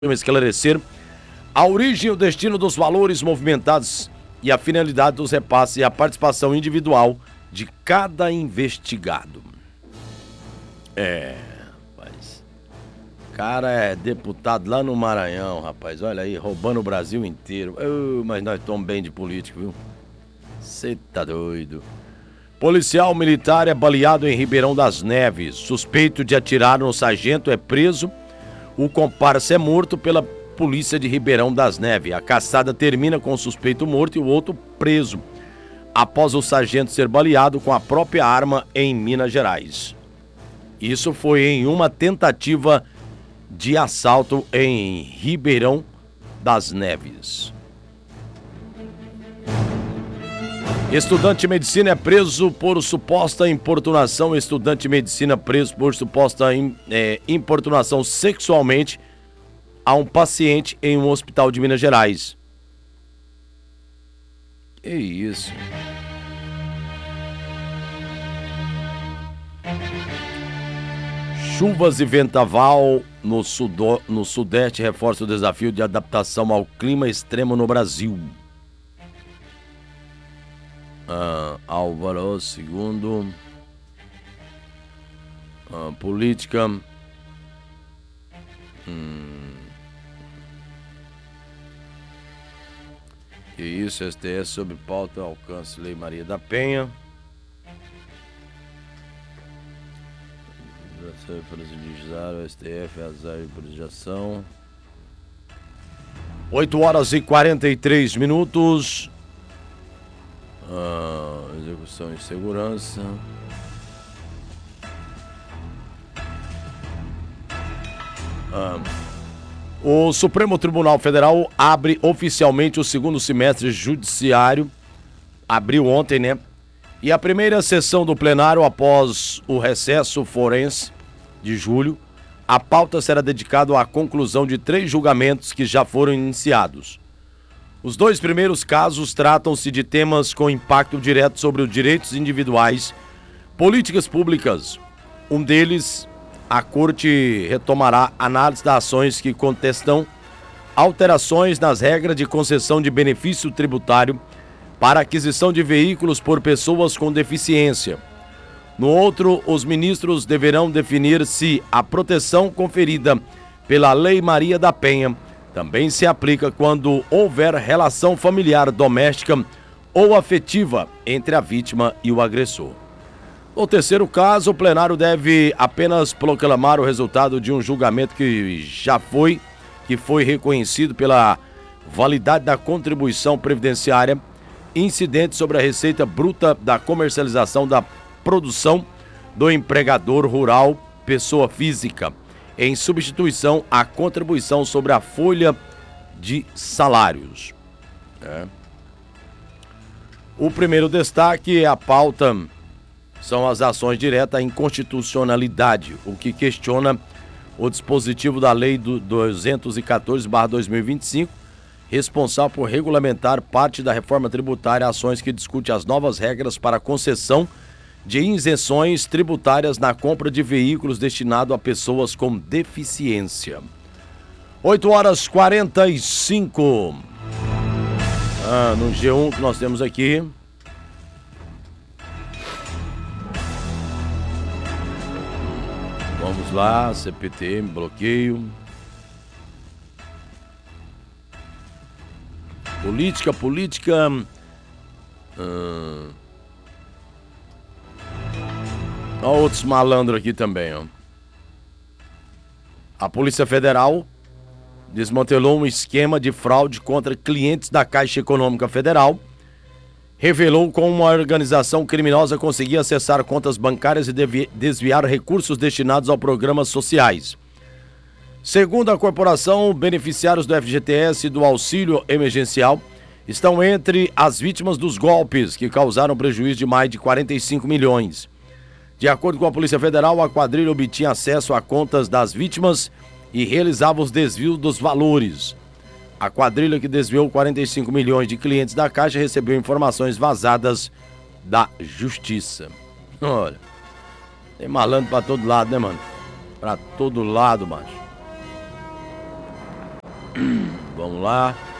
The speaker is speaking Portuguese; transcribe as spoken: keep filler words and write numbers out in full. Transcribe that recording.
esclarecer a origem e o destino dos valores movimentados e a finalidade dos repasses e a participação individual de cada investigado. É, rapaz. O cara é deputado lá no Maranhão, rapaz. Olha aí, roubando o Brasil inteiro. Oh, mas nós estamos bem de político, viu? Você tá doido. Policial militar é baleado em Ribeirão das Neves. Suspeito de atirar no sargento é preso. O comparsa é morto pela polícia de Ribeirão das Neves. A caçada termina com o suspeito morto e o outro preso, após o sargento ser baleado com a própria arma em Minas Gerais. Isso foi em uma tentativa de assalto em Ribeirão das Neves. Estudante de medicina é preso por suposta importunação. Estudante de medicina preso por suposta é, importunação sexualmente a um paciente em um hospital de Minas Gerais. Que isso? Chuvas e vendaval no, sudo, no sudeste reforçam o desafio de adaptação ao clima extremo no Brasil. Ah, Álvaro segundo. Ah, política. Hum. Que isso, S T F sobre pauta alcance Lei Maria da Penha. O S T F, azar e politização. oito horas e quarenta e três minutos. Ah, execução e segurança. Ah, o Supremo Tribunal Federal abre oficialmente o segundo semestre judiciário. Abriu ontem, né? E a primeira sessão do plenário após o recesso forense de julho. A pauta será dedicada à conclusão de três julgamentos que já foram iniciados. Os dois primeiros casos tratam-se de temas com impacto direto sobre os direitos individuais, políticas públicas. Um deles, a Corte retomará análise das ações que contestam alterações nas regras de concessão de benefício tributário para aquisição de veículos por pessoas com deficiência. No outro, os ministros deverão definir se a proteção conferida pela Lei Maria da Penha também se aplica quando houver relação familiar doméstica ou afetiva entre a vítima e o agressor. No terceiro caso, o plenário deve apenas proclamar o resultado de um julgamento que já foi, que foi reconhecido pela validade da contribuição previdenciária incidente sobre a receita bruta da comercialização da produção do empregador rural pessoa física, em substituição à contribuição sobre a folha de salários. É. O primeiro destaque é a pauta, são as ações diretas à inconstitucionalidade, o que questiona o dispositivo da Lei do duzentos e quatorze barra dois mil e vinte e cinco, responsável por regulamentar parte da reforma tributária, ações que discute as novas regras para concessão de isenções tributárias na compra de veículos destinados a pessoas com deficiência. oito horas e quarenta e cinco. Ah, no G um que nós temos aqui. Vamos lá, C P T M, bloqueio. Política, política. Ah, Olha outros malandros aqui também, ó. A Polícia Federal desmantelou um esquema de fraude contra clientes da Caixa Econômica Federal. Revelou como uma organização criminosa conseguia acessar contas bancárias e desviar recursos destinados a programas sociais. Segundo a corporação, beneficiários do F G T S e do auxílio emergencial estão entre as vítimas dos golpes que causaram prejuízo de mais de quarenta e cinco milhões. De acordo com a Polícia Federal, a quadrilha obtinha acesso a contas das vítimas e realizava os desvios dos valores. A quadrilha que desviou quarenta e cinco milhões de clientes da Caixa recebeu informações vazadas da Justiça. Olha, tem malandro pra todo lado, né, mano? Pra todo lado, macho. Vamos lá.